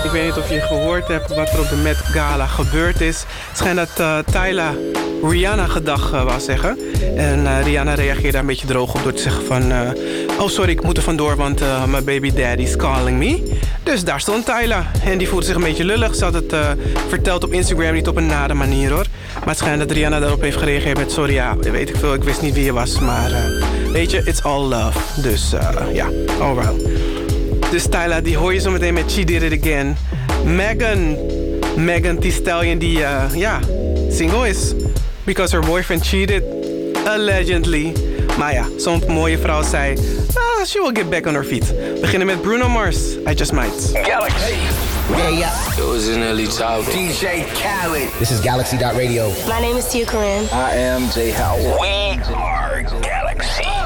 Ik weet niet of je gehoord hebt wat er op de Met Gala gebeurd is. Het schijnt dat Tyla Rihanna gedag wou zeggen. En Rihanna reageerde een beetje droog op door te zeggen van... oh sorry, ik moet er vandoor, want my baby daddy is calling me. Dus daar stond Tyla. En die voelde zich een beetje lullig. Ze had het verteld op Instagram, niet op een nare manier hoor. Maar het schijnt dat Rihanna daarop heeft gereageerd met... sorry, ja, weet ik veel, ik wist niet wie je was. Maar weet je, it's all love. Dus ja, all well. Dus Tyla, die hoor je zo meteen met She Did It Again. Megan Thee Stallion die, single is. Because her boyfriend cheated. Allegedly. Maar ja, zo'n mooie vrouw zei... she will get back on her feet. We beginnen met Bruno Mars. I Just Might. Galaxy. Yeah. It was in early childhood. DJ Khaled. This is Galaxy.radio. My name is Tia Corinne. I am Jay Howard. We